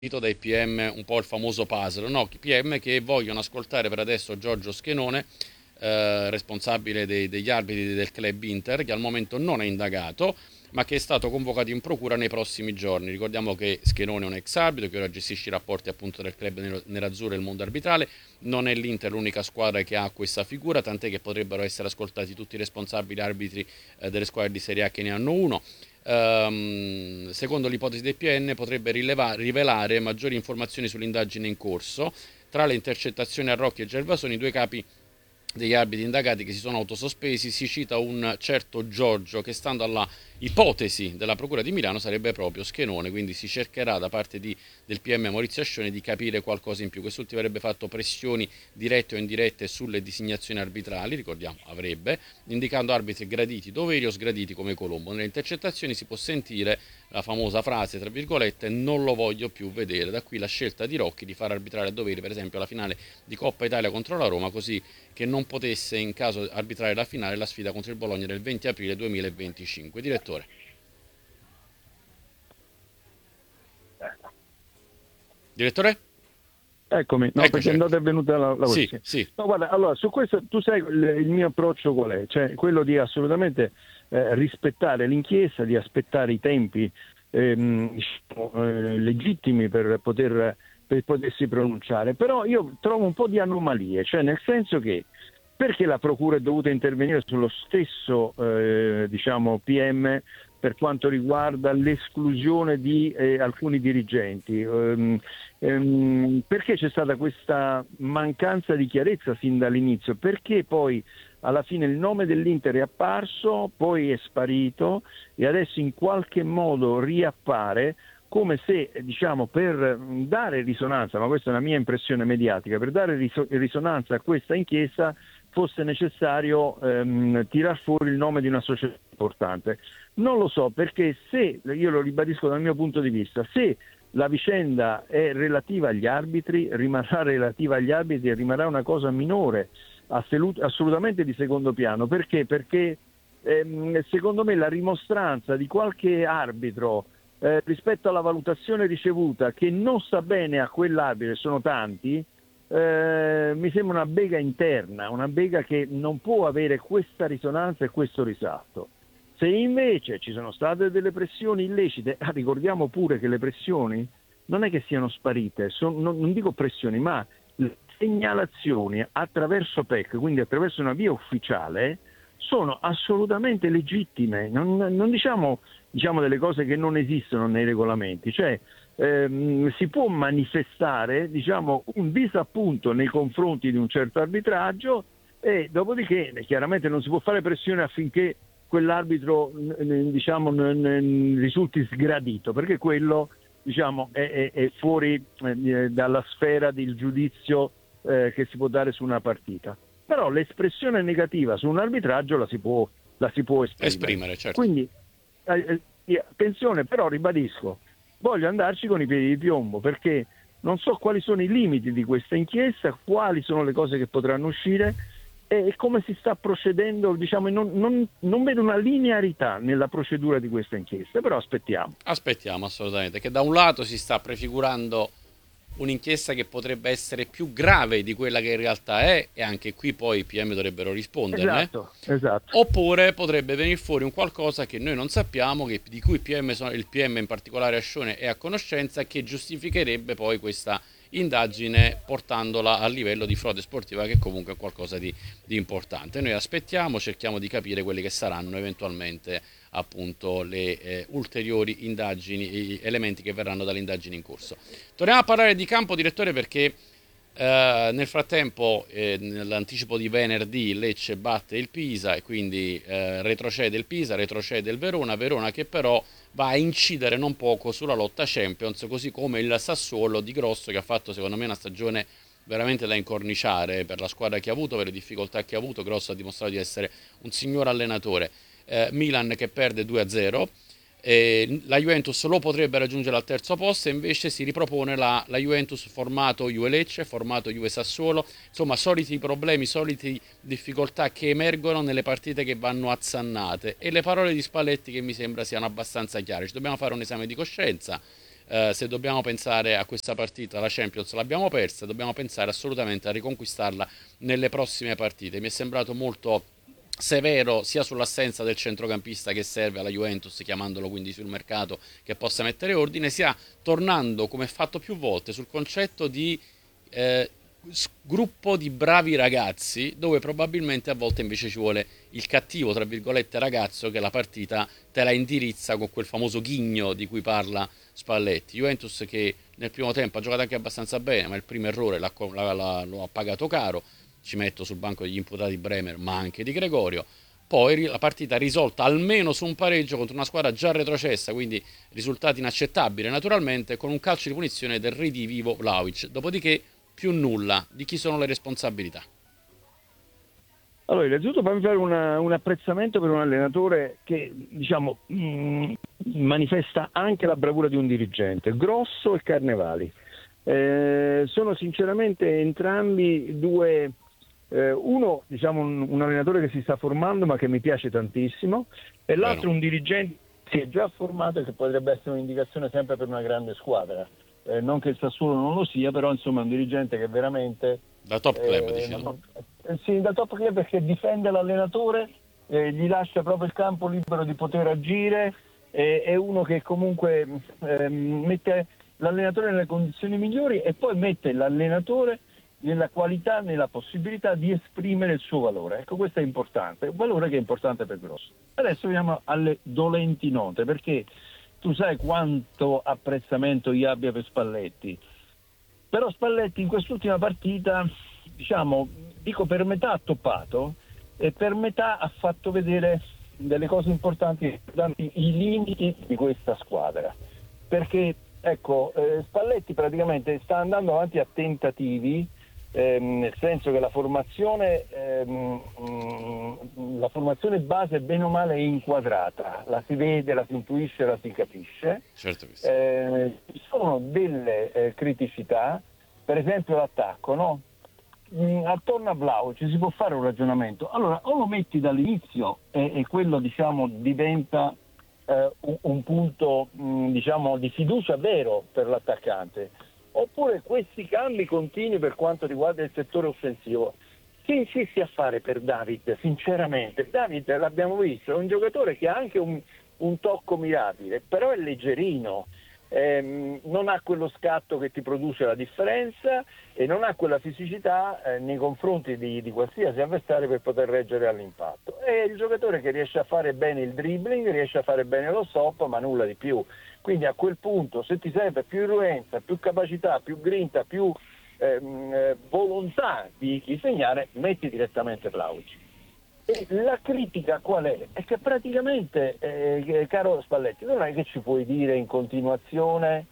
dai PM un po' il famoso puzzle, no? PM che vogliono ascoltare per adesso Giorgio Schenone, responsabile degli arbitri del club Inter, che al momento non è indagato, ma che è stato convocato in procura nei prossimi giorni. Ricordiamo che Schenone è un ex arbitro che ora gestisce i rapporti appunto del club nerazzurro e il mondo arbitrale. Non è l'Inter l'unica squadra che ha questa figura, tant'è che potrebbero essere ascoltati tutti i responsabili arbitri delle squadre di Serie A che ne hanno uno. Secondo l'ipotesi del PN potrebbe rivelare maggiori informazioni sull'indagine in corso. Tra le intercettazioni a Rocchi e Gervasoni, due capi degli arbitri indagati che si sono autosospesi, si cita un certo Giorgio che, stando alla ipotesi della Procura di Milano, sarebbe proprio Schenone, quindi si cercherà da parte del PM Maurizio Ascione di capire qualcosa in più. Quest'ultimo avrebbe fatto pressioni dirette o indirette sulle designazioni arbitrali, ricordiamo avrebbe, indicando arbitri graditi doveri o sgraditi come Colombo. Nelle intercettazioni si può sentire la famosa frase, tra virgolette, non lo voglio più vedere. Da qui la scelta di Rocchi di far arbitrare a doveri, per esempio, la finale di Coppa Italia contro la Roma, così che non potesse in caso arbitrare la finale la sfida contro il Bologna del 20 aprile 2025. Direttore. Direttore? Eccomi, no, Eccoci, perché ecco. è venuta la Sì, voce. sì. No, guarda, allora, su questo tu sai il mio approccio qual è? Cioè, quello di assolutamente rispettare l'inchiesta, di aspettare i tempi legittimi per potersi pronunciare. Però io trovo un po' di anomalie, cioè nel senso che perché la Procura è dovuta intervenire sullo stesso PM per quanto riguarda l'esclusione di alcuni dirigenti? Perché c'è stata questa mancanza di chiarezza sin dall'inizio? Perché poi alla fine il nome dell'Inter è apparso, poi è sparito e adesso in qualche modo riappare, come se, diciamo, per dare risonanza, ma questa è una mia impressione mediatica, per dare risonanza a questa inchiesta fosse necessario tirar fuori il nome di una società importante. Non lo so, perché se, io lo ribadisco dal mio punto di vista, se la vicenda è relativa agli arbitri, rimarrà relativa agli arbitri e rimarrà una cosa minore, assolutamente di secondo piano. Perché? Perché secondo me la rimostranza di qualche arbitro rispetto alla valutazione ricevuta, che non sta bene a quell'arbitro, e sono tanti, mi sembra una bega interna, una bega che non può avere questa risonanza e questo risalto. Se invece ci sono state delle pressioni illecite, ricordiamo pure che le pressioni non è che siano sparite, non dico pressioni, ma segnalazioni attraverso PEC, quindi attraverso una via ufficiale, sono assolutamente legittime. Non diciamo delle cose che non esistono nei regolamenti, cioè si può manifestare, diciamo, un disappunto nei confronti di un certo arbitraggio e dopodiché chiaramente non si può fare pressione affinché quell'arbitro, diciamo, risulti sgradito, perché quello, diciamo, è fuori dalla sfera del giudizio che si può dare su una partita. Però l'espressione negativa su un arbitraggio la si può esprimere. Certo. Quindi attenzione, però ribadisco, voglio andarci con i piedi di piombo, perché non so quali sono i limiti di questa inchiesta, quali sono le cose che potranno uscire e come si sta procedendo. Diciamo, non vedo una linearità nella procedura di questa inchiesta, però aspettiamo. Aspettiamo assolutamente, che da un lato si sta prefigurando un'inchiesta che potrebbe essere più grave di quella che in realtà è, e anche qui poi i PM dovrebbero risponderne. Esatto. Oppure potrebbe venire fuori un qualcosa che noi non sappiamo, di cui il PM in particolare Ascione è a conoscenza, che giustificherebbe poi questa indagine portandola a livello di frode sportiva, che comunque è qualcosa di importante. Noi aspettiamo, cerchiamo di capire quelli che saranno eventualmente appunto le ulteriori indagini, elementi che verranno dalle indagini in corso. Torniamo a parlare di campo, direttore, perché nel frattempo, nell'anticipo di venerdì, Lecce batte il Pisa e quindi retrocede il Pisa, retrocede il Verona che però va a incidere non poco sulla lotta Champions, così come il Sassuolo di Grosso, che ha fatto secondo me una stagione veramente da incorniciare per la squadra che ha avuto, per le difficoltà che ha avuto. Grosso ha dimostrato di essere un signor allenatore. Milan che perde 2-0. La Juventus lo potrebbe raggiungere al terzo posto e invece si ripropone la Juventus formato Juve Lecce, formato Juve Sassuolo, insomma soliti problemi, solite difficoltà che emergono nelle partite che vanno azzannate, e le parole di Spalletti che mi sembra siano abbastanza chiare: ci dobbiamo fare un esame di coscienza, se dobbiamo pensare a questa partita, la Champions l'abbiamo persa, dobbiamo pensare assolutamente a riconquistarla nelle prossime partite. Mi è sembrato molto severo sia sull'assenza del centrocampista che serve alla Juventus, chiamandolo quindi sul mercato che possa mettere ordine, sia tornando, come fatto più volte, sul concetto di gruppo di bravi ragazzi, dove probabilmente a volte invece ci vuole il cattivo, tra virgolette, ragazzo che la partita te la indirizza con quel famoso ghigno di cui parla Spalletti. Juventus che nel primo tempo ha giocato anche abbastanza bene, ma il primo errore lo ha pagato caro. Ci metto sul banco degli imputati Bremer, ma anche di Gregorio. Poi la partita risolta almeno su un pareggio contro una squadra già retrocessa, quindi risultati inaccettabili naturalmente, con un calcio di punizione del redivivo Vlahovic. Dopodiché più nulla. Di chi sono le responsabilità? Allora, innanzitutto fammi fare un apprezzamento per un allenatore che, diciamo, manifesta anche la bravura di un dirigente, Grosso e Carnevali. Sono sinceramente entrambi due, uno, diciamo, un allenatore che si sta formando ma che mi piace tantissimo, e l'altro un dirigente che si è già formato e che potrebbe essere un'indicazione sempre per una grande squadra. Non che il Sassuolo non lo sia, però insomma è un dirigente che veramente da top club, diciamo. Sì, da top club, perché difende l'allenatore, gli lascia proprio il campo libero di poter agire, è uno che comunque mette l'allenatore nelle condizioni migliori e poi mette l'allenatore nella qualità, nella possibilità di esprimere il suo valore. Ecco, questo è importante, un valore che è importante per Grosso. Adesso veniamo alle dolenti note, perché tu sai quanto apprezzamento io abbia per Spalletti, però Spalletti in quest'ultima partita, diciamo, dico per metà ha toppato e per metà ha fatto vedere delle cose importanti, i limiti di questa squadra, perché ecco, Spalletti praticamente sta andando avanti a tentativi, nel senso che la formazione base bene o male è inquadrata, la si vede, la si intuisce, la si capisce. Certo che sì. Ci sono delle criticità, per esempio l'attacco, no? Attorno a Vlahovic ci si può fare un ragionamento. Allora, o lo metti dall'inizio e quello, diciamo, diventa un punto diciamo di fiducia vero per l'attaccante, oppure questi cambi continui per quanto riguarda il settore offensivo. Che insisti a fare per David? Sinceramente, David, l'abbiamo visto, è un giocatore che ha anche un tocco mirabile, però è leggerino, non ha quello scatto che ti produce la differenza e non ha quella fisicità nei confronti di qualsiasi avversario per poter reggere all'impatto. È il giocatore che riesce a fare bene il dribbling, riesce a fare bene lo stop, ma nulla di più. Quindi a quel punto, se ti serve più irruenza, più capacità, più grinta, più volontà di segnare, metti direttamente Vlahovic. E la critica qual è? È che praticamente, caro Spalletti, non è che ci puoi dire in continuazione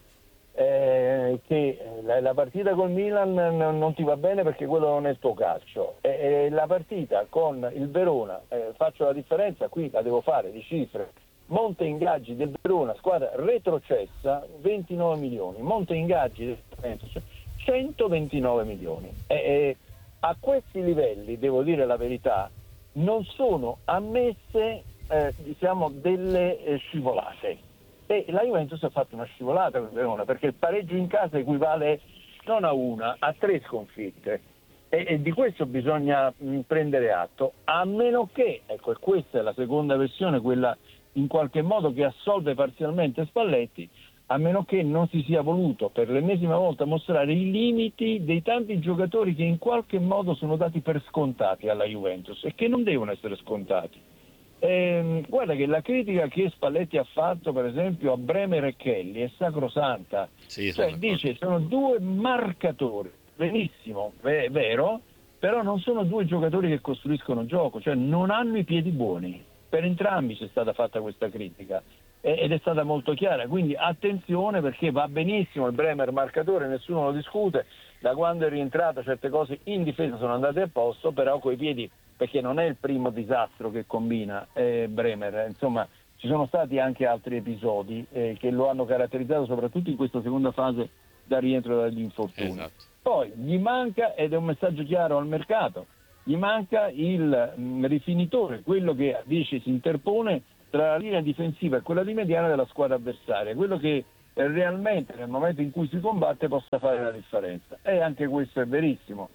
che la partita col Milan non ti va bene perché quello non è il tuo calcio, la partita con il Verona, faccio la differenza, qui la devo fare di cifre. Monte ingaggi del Verona, squadra retrocessa, 29 milioni, monte ingaggi del Juventus, 129 milioni. A questi livelli, devo dire la verità, non sono ammesse diciamo delle scivolate, e la Juventus ha fatto una scivolata con Verona, perché il pareggio in casa equivale non a una, a 3 sconfitte, e di questo bisogna prendere atto, a meno che, ecco, e questa è la seconda versione, quella in qualche modo che assolve parzialmente Spalletti, a meno che non si sia voluto per l'ennesima volta mostrare i limiti dei tanti giocatori che in qualche modo sono dati per scontati alla Juventus e che non devono essere scontati. Guarda che la critica che Spalletti ha fatto per esempio a Bremer e Kelly è sacrosanta, Sì, cioè dice sono due marcatori, benissimo, vero, però non sono due giocatori che costruiscono gioco, cioè non hanno i piedi buoni. Per entrambi c'è stata fatta questa critica ed è stata molto chiara, quindi attenzione, perché va benissimo il Bremer marcatore, nessuno lo discute, da quando è rientrato certe cose in difesa sono andate a posto, però coi piedi, perché non è il primo disastro che combina Bremer, insomma ci sono stati anche altri episodi che lo hanno caratterizzato soprattutto in questa seconda fase da rientro dagli infortuni. Esatto. Poi gli manca, ed è un messaggio chiaro al mercato, gli manca il rifinitore, quello che dice si interpone tra la linea difensiva e quella di mediana della squadra avversaria, quello che realmente nel momento in cui si combatte possa fare la differenza. E anche questo è verissimo.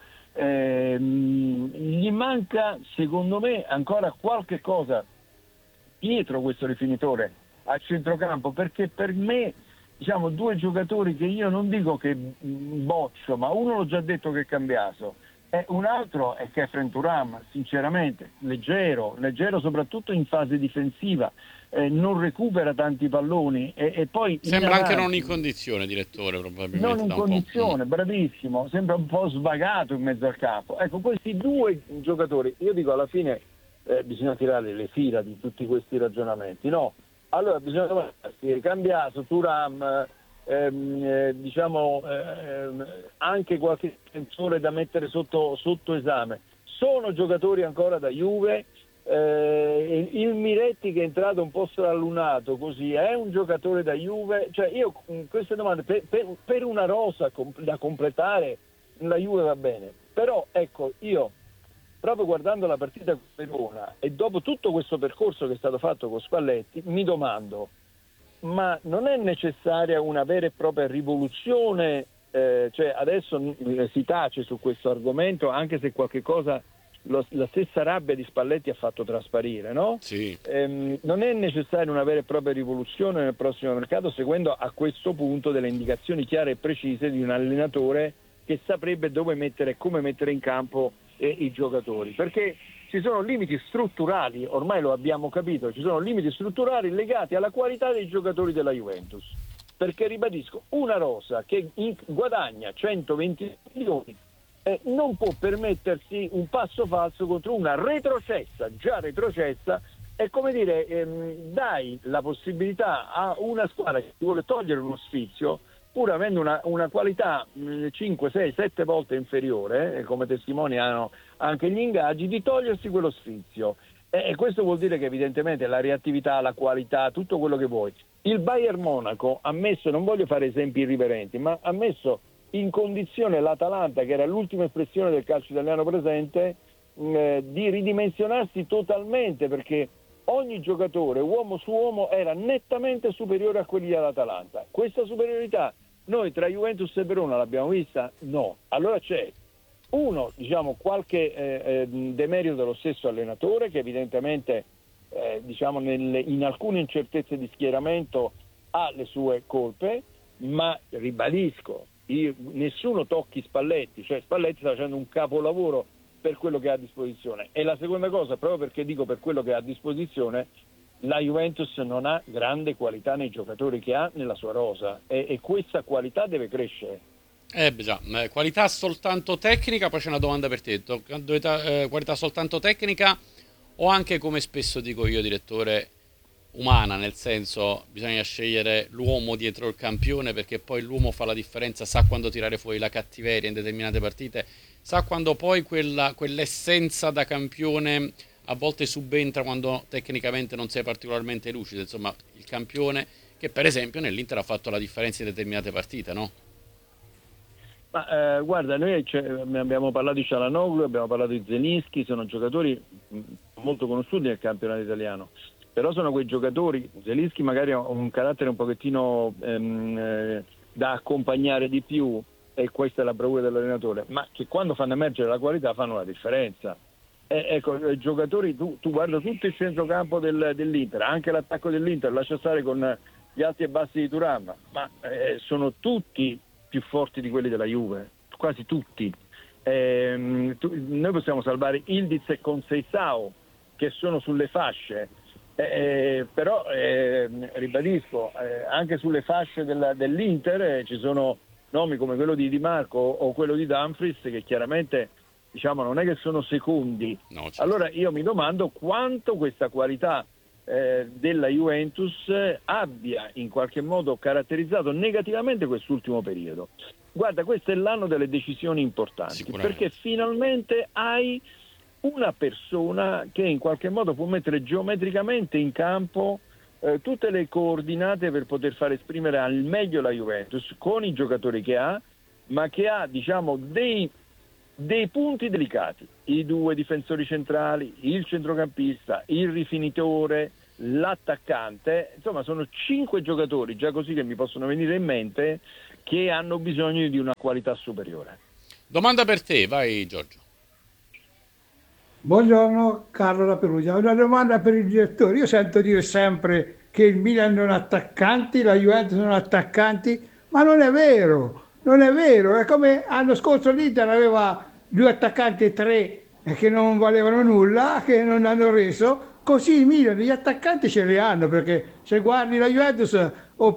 Gli manca, secondo me, ancora qualche cosa dietro questo rifinitore a centrocampo, perché per me, diciamo, due giocatori che io non dico che boccio, ma uno l'ho già detto che è Cambiaso, e un altro è Khéphren Thuram, sinceramente, leggero soprattutto in fase difensiva, non recupera tanti palloni e poi Sembra anche non in condizione, direttore, non probabilmente in da un po'. condizione, bravissimo, sembra un po' svagato in mezzo al campo. Ecco, questi due giocatori, io dico alla fine bisogna tirare le fila di tutti questi ragionamenti, no? Allora bisogna Cambiaso, Thuram, anche qualche difensore da mettere sotto esame. Sono giocatori ancora da Juve. Il Miretti, che è entrato un po' stralunato così, è un giocatore da Juve? Cioè io queste domande per una rosa da completare la Juve va bene, però ecco, io proprio guardando la partita con Verona e dopo tutto questo percorso che è stato fatto con Spalletti mi domando, ma non è necessaria una vera e propria rivoluzione? Cioè adesso si tace su questo argomento, anche se qualche cosa la stessa rabbia di Spalletti ha fatto trasparire, no? Sì. Non è necessaria una vera e propria rivoluzione nel prossimo mercato, seguendo a questo punto delle indicazioni chiare e precise di un allenatore che saprebbe dove mettere e come mettere in campo i giocatori, perché ci sono limiti strutturali, ormai lo abbiamo capito, ci sono limiti strutturali legati alla qualità dei giocatori della Juventus, perché ribadisco, una rosa che guadagna 120 milioni non può permettersi un passo falso contro una già retrocessa, è come dire, dai la possibilità a una squadra che ti vuole togliere uno sfizio, pur avendo una qualità 5, 6, 7 volte inferiore, come testimoniano anche gli ingaggi, di togliersi quello sfizio. E questo vuol dire che evidentemente la reattività, la qualità, tutto quello che vuoi. Il Bayern Monaco ha messo, non voglio fare esempi irriverenti, ma ha messo in condizione l'Atalanta, che era l'ultima espressione del calcio italiano presente, di ridimensionarsi totalmente, perché ogni giocatore, uomo su uomo, era nettamente superiore a quelli dell'Atalanta. Questa superiorità noi tra Juventus e Verona l'abbiamo vista? No. Allora c'è qualche demerito dello stesso allenatore, che evidentemente in alcune incertezze di schieramento ha le sue colpe, ma ribadisco, nessuno tocchi Spalletti, cioè Spalletti sta facendo un capolavoro per quello che ha a disposizione. E la seconda cosa, proprio perché dico per quello che ha a disposizione, la Juventus non ha grande qualità nei giocatori che ha nella sua rosa e questa qualità deve crescere. Qualità soltanto tecnica, poi c'è una domanda per te, qualità soltanto tecnica o anche, come spesso dico io, direttore, umana, nel senso bisogna scegliere l'uomo dietro il campione, perché poi l'uomo fa la differenza, sa quando tirare fuori la cattiveria in determinate partite, sa quando poi quell'essenza da campione a volte subentra quando tecnicamente non sei particolarmente lucido, insomma il campione che per esempio nell'Inter ha fatto la differenza in determinate partite, no? Ma guarda, noi abbiamo parlato di Çalhanoğlu, abbiamo parlato di Zelinski, sono giocatori molto conosciuti nel campionato italiano, però sono quei giocatori, Zelinski magari ha un carattere un pochettino da accompagnare di più, e questa è la bravura dell'allenatore, ma che quando fanno emergere la qualità fanno la differenza. Ecco, i giocatori, tu guarda tutto il centrocampo dell'Inter, anche l'attacco dell'Inter, lascia stare con gli alti e bassi di Thuram, ma sono tutti più forti di quelli della Juve, quasi tutti. Noi possiamo salvare Ildiz e Conceição, che sono sulle fasce, però ribadisco, anche sulle fasce dell'Inter ci sono nomi come quello di Di Marco o quello di Dumfries, che chiaramente non è che sono secondi. No, certo. Allora io mi domando quanto questa qualità della Juventus abbia in qualche modo caratterizzato negativamente quest'ultimo periodo. Guarda, questo è l'anno delle decisioni importanti, perché finalmente hai una persona che in qualche modo può mettere geometricamente in campo tutte le coordinate per poter far esprimere al meglio la Juventus con i giocatori che ha, ma che ha dei punti delicati, i due difensori centrali, il centrocampista, il rifinitore, l'attaccante, insomma sono 5 giocatori già così che mi possono venire in mente che hanno bisogno di una qualità superiore. Domanda per te, vai Giorgio. Buongiorno Carlo da Perugia, una domanda per il direttore. Io sento dire sempre che il Milan non ha attaccanti, la Juventus non ha attaccanti, ma non è vero, non è vero. È come l'anno scorso l'Inter aveva 2 attaccanti e 3 che non valevano nulla, che non hanno reso. Così il Milan gli attaccanti ce li hanno, perché se guardi la Juventus,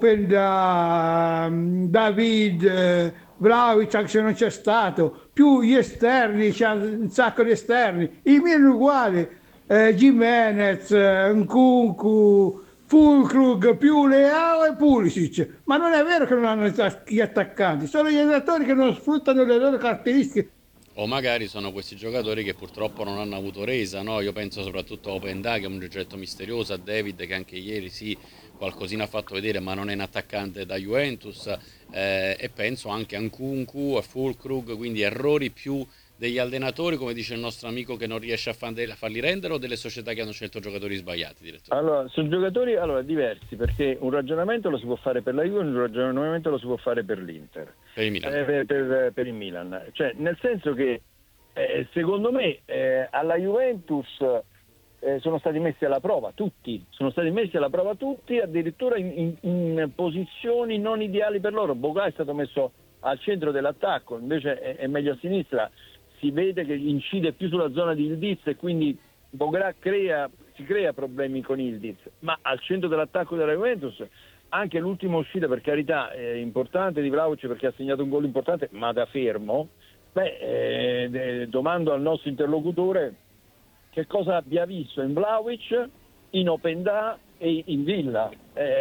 David, Vlahovic anche se non c'è stato, più gli esterni, c'è un sacco di esterni, il Milan è uguale, Gimenez, Nkunku, Fulkrug, più Leao e Pulisic, ma non è vero che non hanno gli attaccanti, sono gli allenatori che non sfruttano le loro caratteristiche. O magari sono questi giocatori che purtroppo non hanno avuto resa, no? Io penso soprattutto a Openda, che è un oggetto misterioso, a David, che anche ieri sì, qualcosina ha fatto vedere, ma non è un attaccante da Juventus, e penso anche a Nkunku, a Fulkrug, quindi errori più degli allenatori, come dice il nostro amico, che non riesce a farli rendere, o delle società che hanno scelto giocatori sbagliati, direttore? Allora, sono giocatori diversi, perché un ragionamento lo si può fare per la Juve, un ragionamento lo si può fare per l'Inter. Per il Milan. Per il Milan. Cioè, nel senso che secondo me alla Juventus sono stati messi alla prova tutti, addirittura in posizioni non ideali per loro. Boga è stato messo al centro dell'attacco, invece è meglio a sinistra, si vede che incide più sulla zona di Ildiz e quindi Boga si crea problemi con Ildiz, ma al centro dell'attacco della Juventus anche l'ultima uscita, per carità, importante di Vlahovic, perché ha segnato un gol importante, ma da fermo. Domando al nostro interlocutore che cosa abbia visto in Vlahovic, in Openda e in Villa,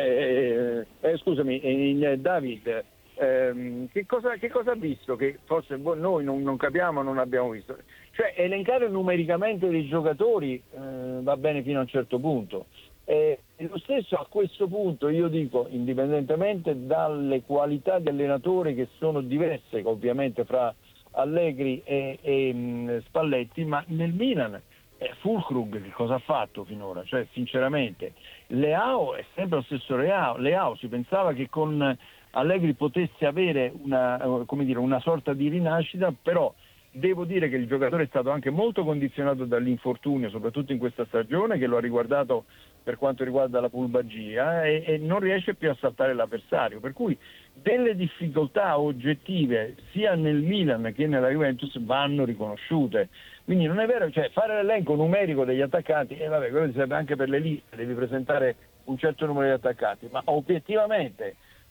in David. Che cosa ha visto che forse noi non capiamo, non abbiamo visto? Cioè, elencare numericamente dei giocatori va bene fino a un certo punto. Lo stesso a questo punto io dico, indipendentemente dalle qualità di allenatori che sono diverse ovviamente fra Allegri e Spalletti, ma nel Milan Fulkrug che cosa ha fatto finora? Cioè, sinceramente, Leao è sempre lo stesso Leao, si pensava che con Allegri potesse avere una sorta di rinascita, però devo dire che il giocatore è stato anche molto condizionato dall'infortunio, soprattutto in questa stagione, che lo ha riguardato per quanto riguarda la pubalgia, e non riesce più a saltare l'avversario, per cui delle difficoltà oggettive sia nel Milan che nella Juventus vanno riconosciute. Quindi non è vero, cioè fare l'elenco numerico degli attaccanti, quello serve anche per le liste, devi presentare un certo numero di attaccanti, ma obiettivamente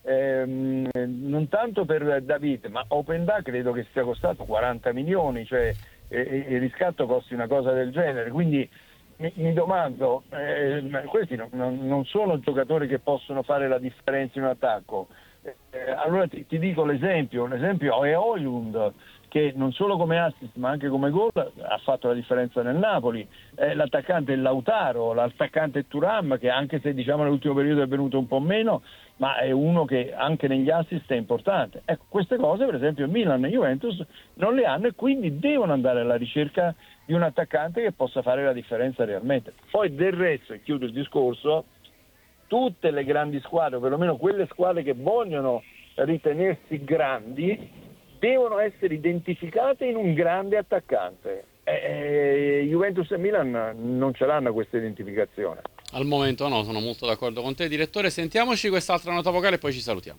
non tanto per David, ma Openda credo che sia costato 40 milioni, cioè il riscatto costi una cosa del genere, quindi mi domando, questi non sono giocatori che possono fare la differenza in un attacco. Allora ti dico l'esempio è Højlund, che non solo come assist ma anche come gol ha fatto la differenza nel Napoli. L'attaccante è Lautaro, l'attaccante è Thuram, che anche se diciamo nell'ultimo periodo è venuto un po' meno, ma è uno che anche negli assist è importante. Ecco, queste cose per esempio Milan e Juventus non le hanno, e quindi devono andare alla ricerca di un attaccante che possa fare la differenza realmente. Poi del resto, e chiudo il discorso, tutte le grandi squadre, o perlomeno quelle squadre che vogliono ritenersi grandi, devono essere identificate in un grande attaccante. Juventus e Milan non ce l'hanno questa identificazione. Al momento no, sono molto d'accordo con te, direttore. Sentiamoci quest'altra nota vocale e poi ci salutiamo.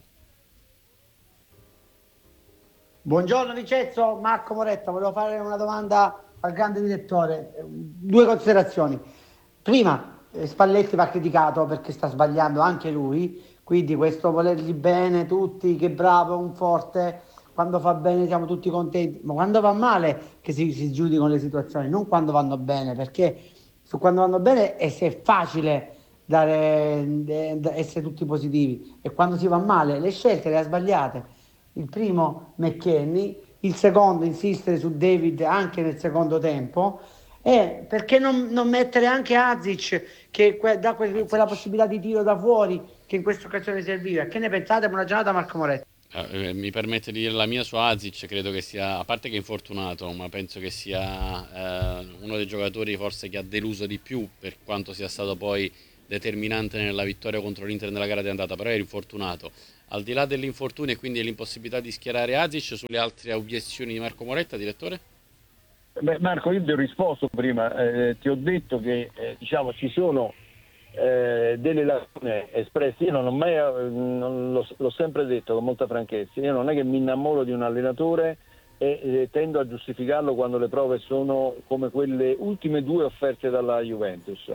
Buongiorno Vincenzo, Marco Moretta, volevo fare una domanda al grande direttore. 2 considerazioni. Prima, Spalletti va criticato perché sta sbagliando anche lui, quindi questo volergli bene tutti, che bravo, un forte, quando fa bene siamo tutti contenti, ma quando va male che si giudicano le situazioni, non quando vanno bene, perché su quando vanno bene è facile essere tutti positivi, e quando si va male le scelte le ha sbagliate. Il primo McKennie, il secondo insistere su David anche nel secondo tempo, e perché non mettere anche Azic, che dà quella possibilità di tiro da fuori che in questa occasione serviva. Che ne pensate? Buona giornata, Marco Moretti. Mi permette di dire la mia su Azic, credo che sia, a parte che è infortunato, ma penso che sia uno dei giocatori forse che ha deluso di più, per quanto sia stato poi determinante nella vittoria contro l'Inter nella gara di andata, però era infortunato. Al di là dell'infortunio e quindi dell'impossibilità di schierare Azic, sulle altre obiezioni di Marco Moretta, direttore? Beh, Marco, io ti ho risposto prima, ti ho detto che ci sono delle lacune espresse. Io non ho mai, l'ho sempre detto con molta franchezza, io non è che mi innamoro di un allenatore e tendo a giustificarlo quando le prove sono come quelle ultime 2 offerte dalla Juventus.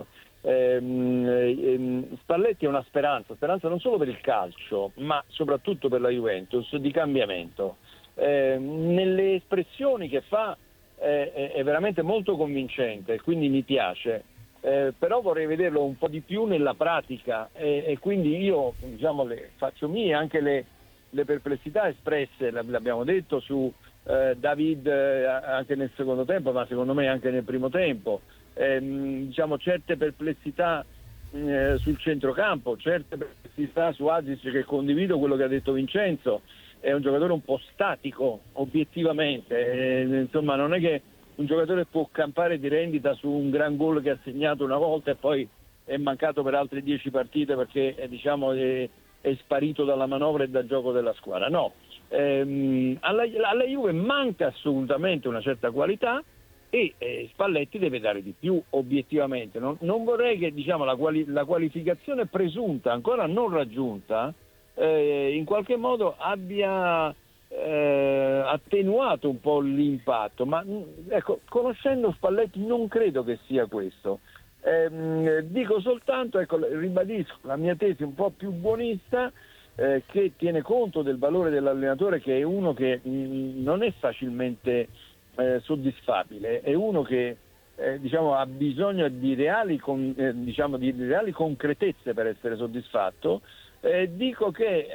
Spalletti è una speranza non solo per il calcio ma soprattutto per la Juventus di cambiamento. Nelle espressioni che fa è veramente molto convincente, quindi mi piace, però vorrei vederlo un po' di più nella pratica e quindi io faccio mie anche le perplessità espresse, l'abbiamo detto, su David anche nel secondo tempo, ma secondo me anche nel primo tempo. Certe perplessità sul centrocampo, certe perplessità su Azic, che condivido quello che ha detto Vincenzo. È un giocatore un po' statico obiettivamente, insomma non è che un giocatore può campare di rendita su un gran gol che ha segnato una volta e poi è mancato per altre 10 partite perché è sparito dalla manovra e dal gioco della squadra. No, alla Juve manca assolutamente una certa qualità e Spalletti deve dare di più obiettivamente. Non vorrei che la qualificazione presunta ancora non raggiunta in qualche modo abbia attenuato un po' l'impatto, ma ecco, conoscendo Spalletti non credo che sia questo. Dico soltanto, ribadisco la mia tesi un po' più buonista, che tiene conto del valore dell'allenatore, che è uno che non è facilmente soddisfabile, è uno che ha bisogno di reali concretezze per essere soddisfatto. Dico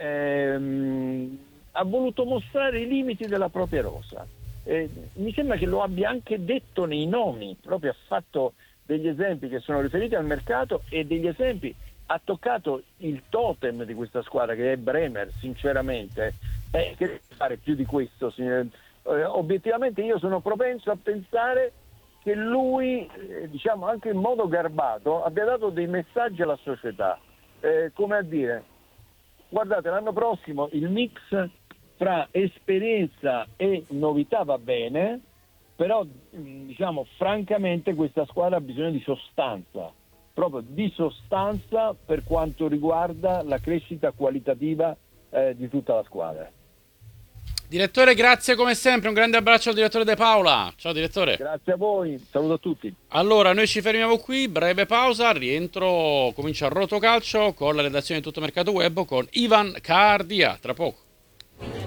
che ha voluto mostrare i limiti della propria rosa. Mi sembra che lo abbia anche detto nei nomi, proprio ha fatto degli esempi che sono riferiti al mercato e degli esempi, ha toccato il totem di questa squadra che è Bremer, sinceramente. Che deve fare più di questo? Obiettivamente io sono propenso a pensare che lui, anche in modo garbato, abbia dato dei messaggi alla società, come a dire: guardate, l'anno prossimo il mix fra esperienza e novità va bene, però francamente questa squadra ha bisogno di sostanza, proprio di sostanza per quanto riguarda la crescita qualitativa di tutta la squadra. Direttore, grazie come sempre, un grande abbraccio al direttore De Paola. Ciao direttore. Grazie a voi, saluto a tutti. Allora, noi ci fermiamo qui, breve pausa, rientro, comincia Rotocalcio con la redazione di Tutto Mercato Web con Ivan Cardia, tra poco.